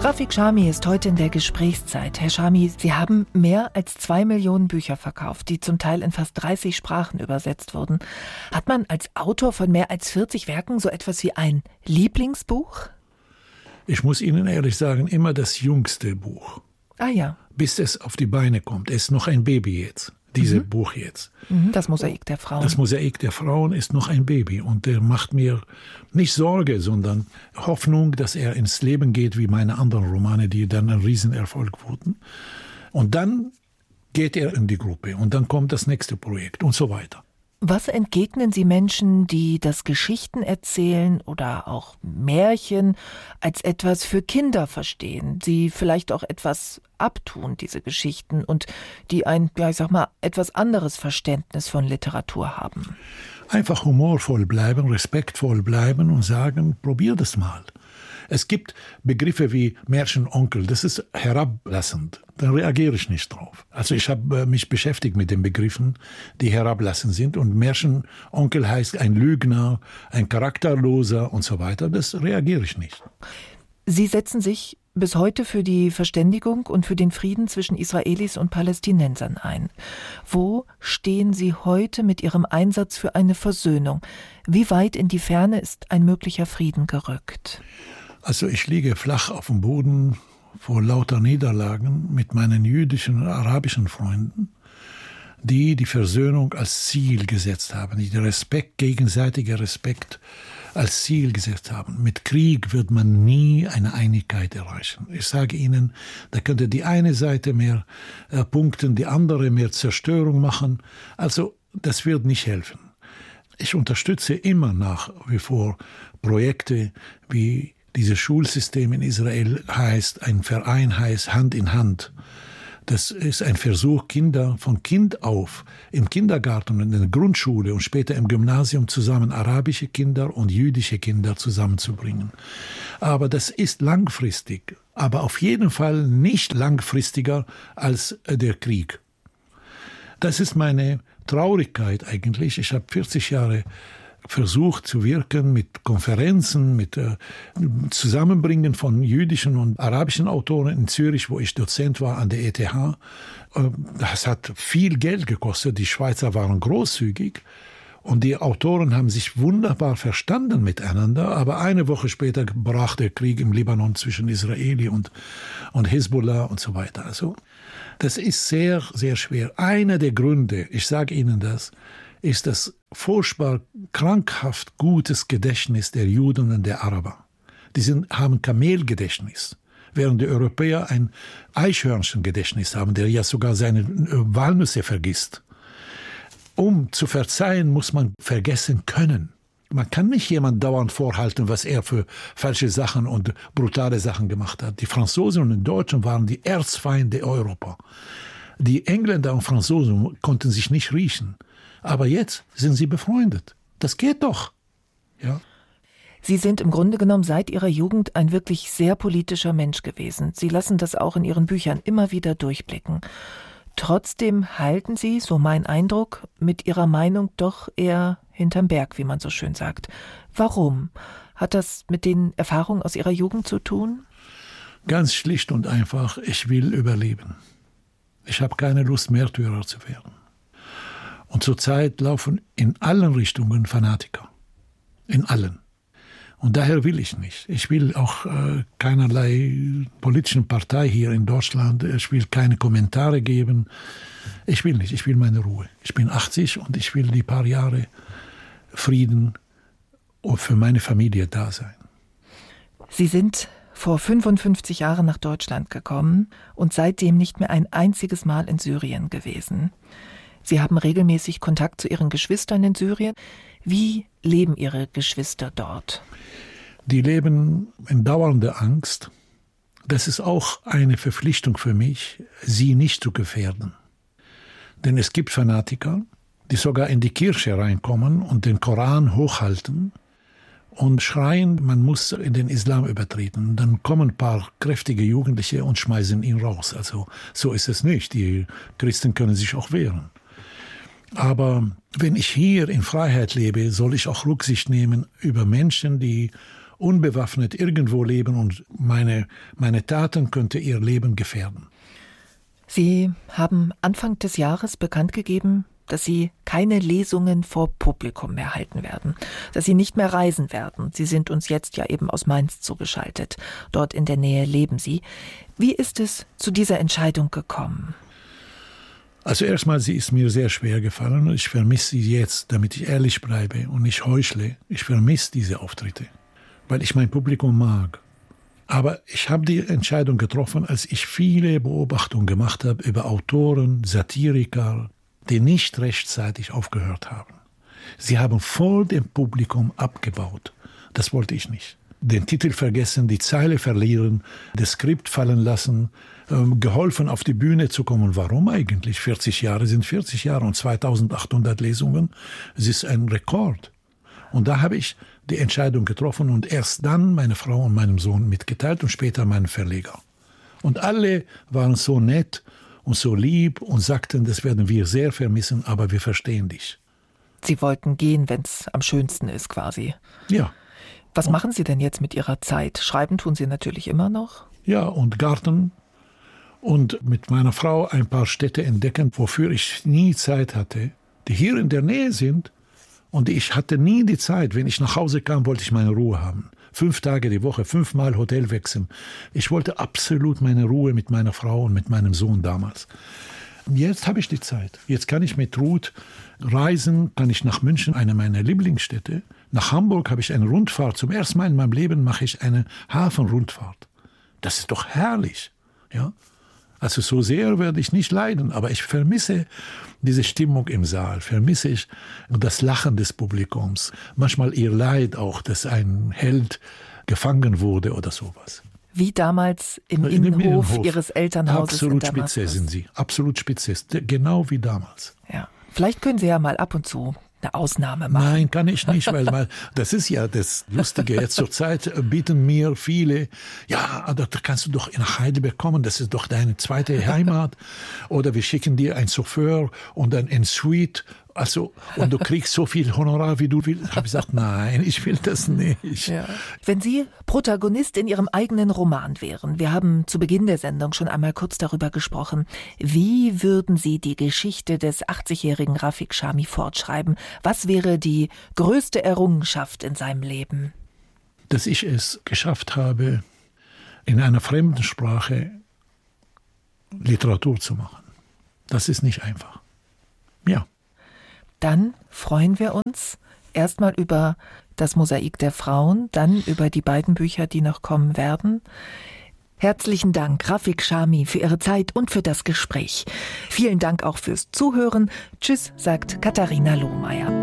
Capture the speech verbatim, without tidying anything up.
Rafik Chami ist heute in der Gesprächszeit. Herr Chami, Sie haben mehr als zwei Millionen Bücher verkauft, die zum Teil in fast dreißig Sprachen übersetzt wurden. Hat man als Autor von mehr als vierzig Werken so etwas wie ein Lieblingsbuch? Ich muss Ihnen ehrlich sagen, immer das jüngste Buch. Ah ja. Bis es auf die Beine kommt. Es ist noch ein Baby jetzt. Dieses mhm. Buch jetzt. Das Mosaik der Frauen. Das Mosaik der Frauen ist noch ein Baby. Und der macht mir nicht Sorge, sondern Hoffnung, dass er ins Leben geht wie meine anderen Romane, die dann ein Riesenerfolg wurden. Und dann geht er in die Gruppe. Und dann kommt das nächste Projekt und so weiter. Was entgegnen Sie Menschen, die das Geschichten erzählen oder auch Märchen als etwas für Kinder verstehen, sie vielleicht auch etwas abtun, diese Geschichten, und die ein, ja, ich sag mal, etwas anderes Verständnis von Literatur haben? Einfach humorvoll bleiben, respektvoll bleiben und sagen, probier das mal. Es gibt Begriffe wie Märchenonkel, das ist herablassend. Da reagiere ich nicht drauf. Also ich habe mich beschäftigt mit den Begriffen, die herablassend sind. Und Märchenonkel heißt ein Lügner, ein Charakterloser und so weiter. Das reagiere ich nicht. Sie setzen sich bis heute für die Verständigung und für den Frieden zwischen Israelis und Palästinensern ein. Wo stehen Sie heute mit Ihrem Einsatz für eine Versöhnung? Wie weit in die Ferne ist ein möglicher Frieden gerückt? Also ich liege flach auf dem Boden vor lauter Niederlagen mit meinen jüdischen und arabischen Freunden, die die Versöhnung als Ziel gesetzt haben, die den Respekt, gegenseitiger Respekt als Ziel gesetzt haben. Mit Krieg wird man nie eine Einigkeit erreichen. Ich sage Ihnen, da könnte die eine Seite mehr äh, punkten, die andere mehr Zerstörung machen. Also das wird nicht helfen. Ich unterstütze immer nach wie vor Projekte wie dieses Schulsystem in Israel heißt, ein Verein heißt Hand in Hand. Das ist ein Versuch, Kinder von Kind auf im Kindergarten und in der Grundschule und später im Gymnasium zusammen arabische Kinder und jüdische Kinder zusammenzubringen. Aber das ist langfristig, aber auf jeden Fall nicht langfristiger als der Krieg. Das ist meine Traurigkeit eigentlich. Ich habe vierzig Jahre versucht zu wirken mit Konferenzen, mit äh, Zusammenbringen von jüdischen und arabischen Autoren in Zürich, wo ich Dozent war an der E T H. Äh, das hat viel Geld gekostet. Die Schweizer waren großzügig und die Autoren haben sich wunderbar verstanden miteinander. Aber eine Woche später brach der Krieg im Libanon zwischen Israeli und, und Hisbollah und so weiter. Also das ist sehr, sehr schwer. Einer der Gründe, ich sage Ihnen das, ist das furchtbar krankhaft gutes Gedächtnis der Juden und der Araber. Die sind, haben Kamelgedächtnis, während die Europäer ein Eichhörnchengedächtnis haben, der ja sogar seine Walnüsse vergisst. Um zu verzeihen, muss man vergessen können. Man kann nicht jemand dauernd vorhalten, was er für falsche Sachen und brutale Sachen gemacht hat. Die Franzosen und die Deutschen waren die Erzfeinde Europas. Die Engländer und Franzosen konnten sich nicht riechen. Aber jetzt sind sie befreundet. Das geht doch. Ja. Sie sind im Grunde genommen seit Ihrer Jugend ein wirklich sehr politischer Mensch gewesen. Sie lassen das auch in Ihren Büchern immer wieder durchblicken. Trotzdem halten Sie, so mein Eindruck, mit Ihrer Meinung doch eher hinterm Berg, wie man so schön sagt. Warum? Hat das mit den Erfahrungen aus Ihrer Jugend zu tun? Ganz schlicht und einfach, ich will überleben. Ich habe keine Lust, Märtyrer zu werden. Und zurzeit laufen in allen Richtungen Fanatiker. In allen. Und daher will ich nicht. Ich will auch äh, keinerlei politischen Partei hier in Deutschland. Ich will keine Kommentare geben. Ich will nicht. Ich will meine Ruhe. Ich bin achtzig und ich will die paar Jahre Frieden und für meine Familie da sein. Sie sind vor fünfundfünfzig Jahren nach Deutschland gekommen und seitdem nicht mehr ein einziges Mal in Syrien gewesen. Sie haben regelmäßig Kontakt zu Ihren Geschwistern in Syrien. Wie leben Ihre Geschwister dort? Die leben in dauernder Angst. Das ist auch eine Verpflichtung für mich, sie nicht zu gefährden. Denn es gibt Fanatiker, die sogar in die Kirche reinkommen und den Koran hochhalten und schreien, man muss in den Islam übertreten. Dann kommen ein paar kräftige Jugendliche und schmeißen ihn raus. Also so ist es nicht. Die Christen können sich auch wehren. Aber wenn ich hier in Freiheit lebe, soll ich auch Rücksicht nehmen über Menschen, die unbewaffnet irgendwo leben und meine, meine Taten könnte ihr Leben gefährden. Sie haben Anfang des Jahres bekannt gegeben, dass Sie keine Lesungen vor Publikum mehr halten werden, dass Sie nicht mehr reisen werden. Sie sind uns jetzt ja eben aus Mainz zugeschaltet. Dort in der Nähe leben Sie. Wie ist es zu dieser Entscheidung gekommen? Also erstmal, sie ist mir sehr schwer gefallen und ich vermisse sie jetzt, damit ich ehrlich bleibe und nicht heuchle. Ich vermisse diese Auftritte, weil ich mein Publikum mag. Aber ich habe die Entscheidung getroffen, als ich viele Beobachtungen gemacht habe über Autoren, Satiriker, die nicht rechtzeitig aufgehört haben. Sie haben voll dem Publikum abgebaut. Das wollte ich nicht. Den Titel vergessen, die Zeile verlieren, das Skript fallen lassen, ähm, geholfen auf die Bühne zu kommen. Warum eigentlich? vierzig Jahre sind vierzig Jahre und zweitausendachthundert Lesungen. Es ist ein Rekord. Und da habe ich die Entscheidung getroffen und erst dann meine Frau und meinem Sohn mitgeteilt und später meinen Verleger. Und alle waren so nett und so lieb und sagten, das werden wir sehr vermissen, aber wir verstehen dich. Sie wollten gehen, wenn es am schönsten ist quasi. Ja. Was machen Sie denn jetzt mit Ihrer Zeit? Schreiben tun Sie natürlich immer noch? Ja, und Garten und mit meiner Frau ein paar Städte entdecken, wofür ich nie Zeit hatte, die hier in der Nähe sind. Und ich hatte nie die Zeit. Wenn ich nach Hause kam, wollte ich meine Ruhe haben. Fünf Tage die Woche, fünfmal Hotel wechseln. Ich wollte absolut meine Ruhe mit meiner Frau und mit meinem Sohn damals. Jetzt habe ich die Zeit. Jetzt kann ich mit Ruth reisen, kann ich nach München, eine meiner Lieblingsstädte. Nach Hamburg habe ich eine Rundfahrt. Zum ersten Mal in meinem Leben mache ich eine Hafenrundfahrt. Das ist doch herrlich. Ja? Also so sehr werde ich nicht leiden, aber ich vermisse diese Stimmung im Saal, vermisse ich das Lachen des Publikums. Manchmal ihr Leid auch, dass ein Held gefangen wurde oder sowas. Wie damals im In Innenhof, Innenhof Ihres Elternhauses Absolut in Damaskus. spitze sind Sie, absolut spitze, genau wie damals. Ja. Vielleicht können Sie ja mal ab und zu eine Ausnahme machen. Nein, kann ich nicht, weil mal, das ist ja das Lustige. Jetzt zur Zeit bieten mir viele, ja, da kannst du doch nach Heidelberg kommen, das ist doch deine zweite Heimat. Oder wir schicken dir einen Chauffeur und dann ein Suite. Also, und du kriegst so viel Honorar, wie du willst. Ich habe gesagt, nein, ich will das nicht. Ja. Wenn Sie Protagonist in Ihrem eigenen Roman wären, wir haben zu Beginn der Sendung schon einmal kurz darüber gesprochen, wie würden Sie die Geschichte des achtzigjährigen Rafik Chami fortschreiben? Was wäre die größte Errungenschaft in seinem Leben? Dass ich es geschafft habe, in einer fremden Sprache Literatur zu machen. Das ist nicht einfach. Ja. Dann freuen wir uns erstmal über das Mosaik der Frauen, dann über die beiden Bücher, die noch kommen werden. Herzlichen Dank, Rafik Chami, für Ihre Zeit und für das Gespräch. Vielen Dank auch fürs Zuhören. Tschüss, sagt Katharina Lohmeier.